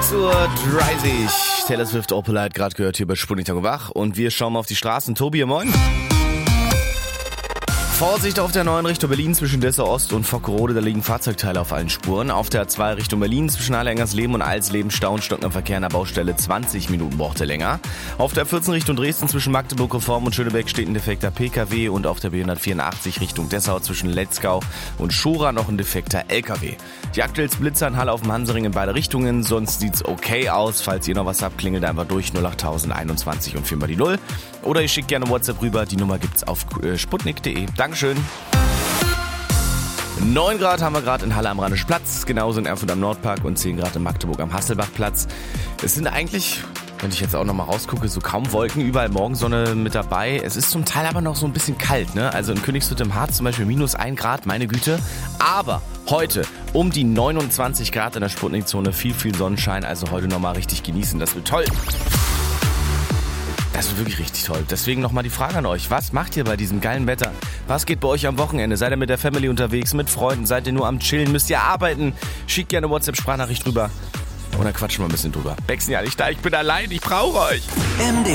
6:30 Taylor Swift, Opalite, gerade gehört hier bei Sputnik Tag und Wach. Und wir schauen mal auf die Straßen. Tobi, moin. Vorsicht auf der 9 Richtung Berlin zwischen Dessau Ost und Fockerode, da liegen Fahrzeugteile auf allen Spuren. Auf der 2 Richtung Berlin zwischen Halle-Engersleben und Alsleben Stau und Stocken im Verkehr an der Baustelle, 20 Minuten braucht er länger. Auf der 14 Richtung Dresden zwischen Magdeburg-Reform und Schönebeck steht ein defekter PKW und auf der B184 Richtung Dessau zwischen Letzgau und Schora noch ein defekter LKW. Die aktuellsten Blitzer in Halle auf dem Hansering in beide Richtungen, sonst sieht's okay aus. Falls ihr noch was habt, klingelt einfach durch 08021 und 4 mal die 0. Oder ihr schickt gerne WhatsApp rüber, die Nummer gibt's auf sputnik.de. Dankeschön. 9 Grad haben wir gerade in Halle am Rhanischplatz, genauso in Erfurt am Nordpark und 10 Grad in Magdeburg am Hasselbachplatz. Es sind eigentlich, wenn ich jetzt auch nochmal rausgucke, so kaum Wolken, überall Morgensonne mit dabei. Es ist zum Teil aber noch so ein bisschen kalt, ne? Also in Königshütte im Harz zum Beispiel -1 Grad, meine Güte. Aber heute um die 29 Grad in der Sputnikzone, viel Sonnenschein, also heute nochmal richtig genießen, das wird toll. Das wird wirklich richtig toll. Deswegen nochmal die Frage an euch. Was macht ihr bei diesem geilen Wetter? Was geht bei euch am Wochenende? Seid ihr mit der Family unterwegs, mit Freunden? Seid ihr nur am Chillen? Müsst ihr arbeiten? Schickt gerne WhatsApp-Sprachnachricht rüber. Und dann quatschen wir ein bisschen drüber. Bex sind ja nicht da, ich bin allein, ich brauche euch.